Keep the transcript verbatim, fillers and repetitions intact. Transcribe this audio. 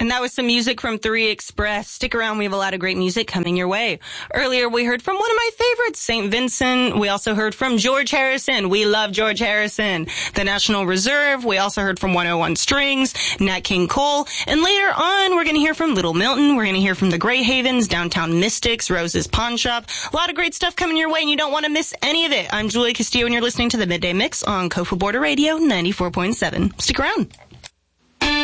And that was some music from Three Express. Stick around, we have a lot of great music coming your way. Earlier, we heard from one of my favorites, Saint Vincent. We also heard from George Harrison. We love George Harrison. The National Reserve. We also heard from one oh one Strings, Nat King Cole. And later on, we're going to hear from Little Milton. We're going to hear from the Grey Havens, Downtown Mystics, Rose's Pawn Shop. A lot of great stuff coming your way, and you don't want to miss any of it. I'm Julia Castillo, and you're listening to the Midday Mix on Kofu Border Radio ninety-four point seven. Stick around.